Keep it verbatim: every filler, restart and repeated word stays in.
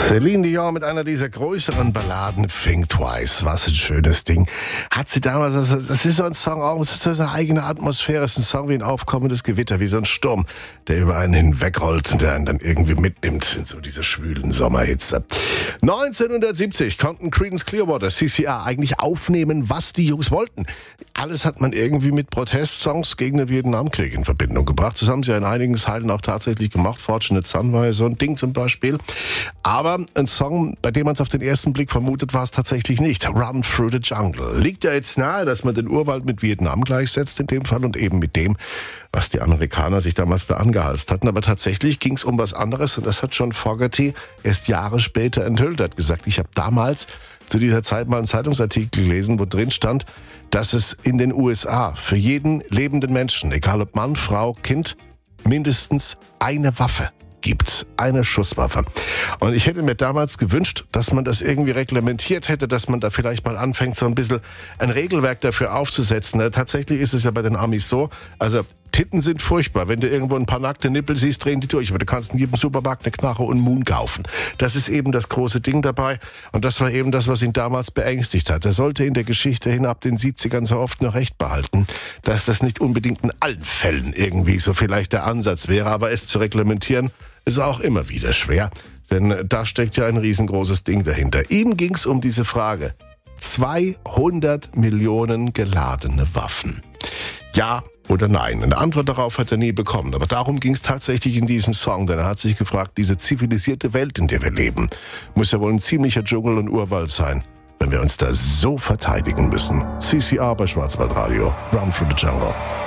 Celine Dion mit einer dieser größeren Balladen, Think Twice. Was ein schönes Ding. Hat sie damals, das ist so ein Song auch, das ist so eine eigene Atmosphäre. Es ist ein Song wie ein aufkommendes Gewitter, wie so ein Sturm, der über einen hinwegrollt und der einen dann irgendwie mitnimmt in so diese schwülen Sommerhitze. neunzehnhundertsiebzig konnten Creedence Clearwater, C C R, eigentlich aufnehmen, was die Jungs wollten. Alles hat man irgendwie mit Protestsongs gegen den Vietnamkrieg in Verbindung gebracht. Das haben sie ja in einigen Teilen auch tatsächlich gemacht. Fortunate Son war ja so ein Ding zum Beispiel. Aber ein Song, bei dem man es auf den ersten Blick vermutet, war es tatsächlich nicht. Run Through the Jungle. Liegt ja jetzt nahe, dass man den Urwald mit Vietnam gleichsetzt in dem Fall und eben mit dem, was die Amerikaner sich damals da angehalst hatten. Aber tatsächlich ging es um was anderes und das hat John Fogerty erst Jahre später enthüllt. Er hat gesagt, ich habe damals zu dieser Zeit mal einen Zeitungsartikel gelesen, wo drin stand, dass es in den U S A für jeden lebenden Menschen, egal ob Mann, Frau, Kind, mindestens eine Waffe gibt, eine Schusswaffe. Und ich hätte mir damals gewünscht, dass man das irgendwie reglementiert hätte, dass man da vielleicht mal anfängt, so ein bisschen ein Regelwerk dafür aufzusetzen. Tatsächlich ist es ja bei den Amis so, also Titten sind furchtbar. Wenn du irgendwo ein paar nackte Nippel siehst, drehen die durch. Aber du kannst in jedem Supermarkt eine Knarre und einen Moon kaufen. Das ist eben das große Ding dabei. Und das war eben das, was ihn damals beängstigt hat. Er sollte in der Geschichte hin ab den siebzigern so oft noch recht behalten, dass das nicht unbedingt in allen Fällen irgendwie so vielleicht der Ansatz wäre. Aber es zu reglementieren, ist auch immer wieder schwer. Denn da steckt ja ein riesengroßes Ding dahinter. Ihm ging es um diese Frage. zweihundert Millionen geladene Waffen. Ja oder nein? Eine Antwort darauf hat er nie bekommen. Aber darum ging es tatsächlich in diesem Song. Denn er hat sich gefragt, diese zivilisierte Welt, in der wir leben, muss ja wohl ein ziemlicher Dschungel und Urwald sein, wenn wir uns da so verteidigen müssen. C C R bei Schwarzwaldradio. Run Through the Jungle.